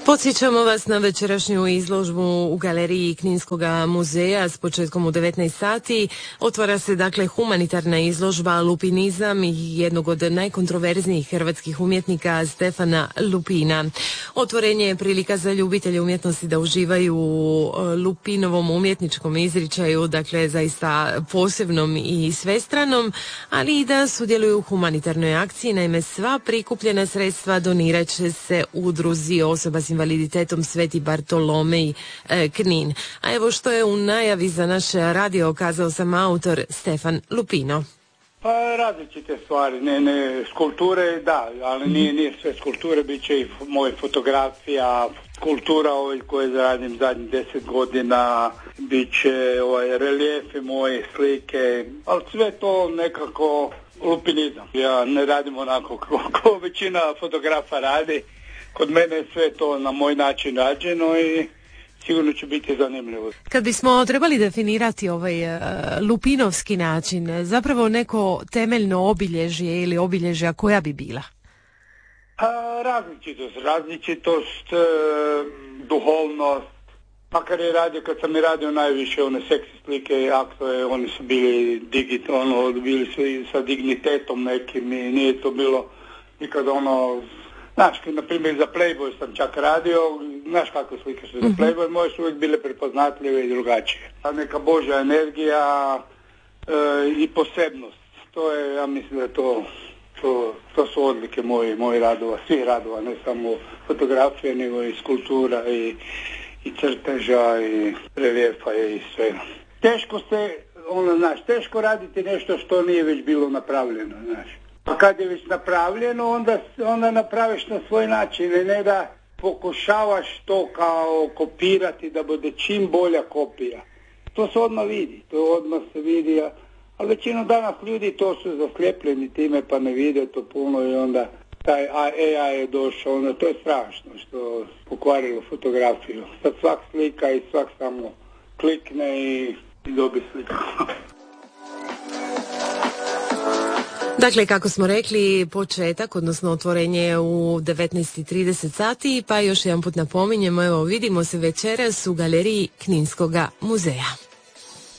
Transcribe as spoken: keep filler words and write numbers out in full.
Podsjećamo vas na večerašnju izložbu u galeriji Kninskog muzeja s početkom u devetnaest sati. Otvara se dakle humanitarna izložba Lupinizam i jednog od najkontroverznijih hrvatskih umjetnika Stefana Lupina. Otvorenje je prilika za ljubitelje umjetnosti da uživaju u Lupinovom umjetničkom izričaju, dakle zaista posebnom i svestranom, ali i da sudjeluju u humanitarnoj akciji. Naime, sva prikupljena sredstva donirat će se udruzi osoba s invaliditetom Sveti Bartolomej e, Knin. A evo što je u najavi za naš radio kazao sam autor Stefan Lupino. Pa različite stvari, ne, ne, skulpture da, ali nije, nije sve skulpture, bit će i moje fotografija, skulptura ovaj koje radim zadnjih deset godina, bit će ovaj, reljefe moje, slike, ali sve to nekako lupinizam. Ja ne radim onako kako većina fotografa radi. Kod mene je sve to na moj način rađeno i sigurno će biti zanimljivo. Kad bismo trebali definirati ovaj uh, lupinovski način, zapravo neko temeljno obilježje ili obilježja koja bi bila? A, različitost, različitost, e, duhovnost. Pa kad je radio, kad sam i radio najviše one seksi slike, aktove, oni su bili digitalno, bili su i sa dignitetom nekim i nije to bilo nikad ono... Znaš, na primjer za Playboy sam čak radio, znaš kakve slike su za Playboy, moje su uvijek bile prepoznatljive i drugačije. A neka Božja energija e, i posebnost, to je, ja mislim da to, to, to su odlike moji, moji radova, svih radova, ne samo fotografije, nego i skulptura i, i crteža i reljefa i sve. Teško se, ono, znaš, teško raditi nešto što nije već bilo napravljeno, znaš. A kad je već napravljeno, onda, onda napraviš na svoj način, i ne da pokušavaš to kao kopirati, da bude čim bolja kopija. To se odmah vidi, to odmah se vidi, a, ali većinu danas ljudi to su zaslijepljeni time pa ne vide to puno i onda taj A I je došao, onda to je strašno što pokvarilo fotografiju. Sad svak slika i svak samo klikne i, i dobi sliku. Dakle, kako smo rekli, početak, odnosno otvorenje u devetnaest i trideset sati, pa još jedan put napominjemo, evo vidimo se večeras u galeriji Kninskoga muzeja.